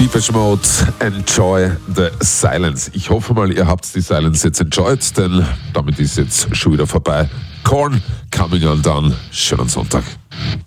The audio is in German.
Depeche Mode, Enjoy the Silence. Ich hoffe mal, ihr habt die Silence jetzt enjoyed, denn damit ist jetzt schon wieder vorbei. Korn, Coming Undone. Schönen Sonntag.